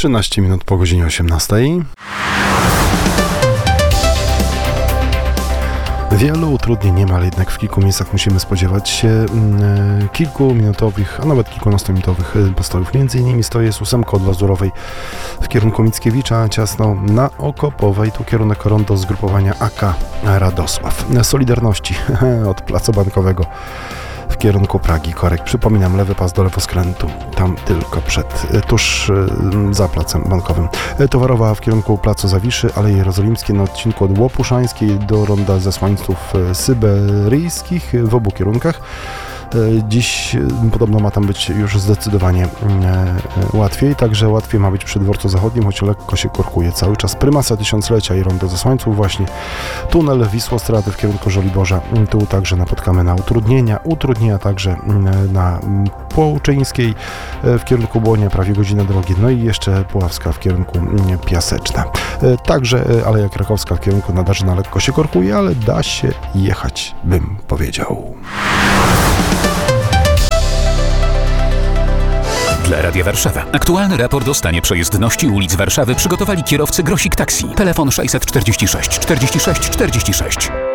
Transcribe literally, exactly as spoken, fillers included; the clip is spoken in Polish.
trzynaście minut po godzinie osiemnastej. Wielu utrudnień nie ma, ale jednak w kilku miejscach musimy spodziewać się mm, kilkuminutowych, a nawet kilkunastominutowych postojów. Między innymi stoi jest ósemka od Lazurowej w kierunku Mickiewicza, ciasno na Okopowej, tu kierunek rondo zgrupowania A K Radosław. Solidarności od Placu Bankowego w kierunku Pragi, korek. Przypominam, lewy pas do lewoskrętu, tam tylko przed, tuż za Placem Bankowym. Towarowa w kierunku Placu Zawiszy, Aleje Jerozolimskie na odcinku od Łopuszańskiej do ronda Zesłańców Syberyjskich w obu kierunkach. Dziś podobno ma tam być już zdecydowanie łatwiej, także łatwiej ma być przy dworcu zachodnim, choć lekko się korkuje cały czas. Prymasa Tysiąclecia i rondo Zesłańców właśnie. Tunel Wisłostraty w kierunku Żoliborza, tu także napotkamy na utrudnienia. Utrudnienia także na Połczyńskiej w kierunku Błonia, prawie godzinę drogi, no i jeszcze Puławska w kierunku Piaseczna. Także Aleja Krakowska w kierunku Nadarzyna lekko się korkuje, ale da się jechać, bym powiedział. Dla Radia Warszawa. Aktualny raport o stanie przejezdności ulic Warszawy przygotowali kierowcy Grosik Taxi. Telefon sześćset czterdzieści sześć czterdzieści sześć czterdzieści sześć.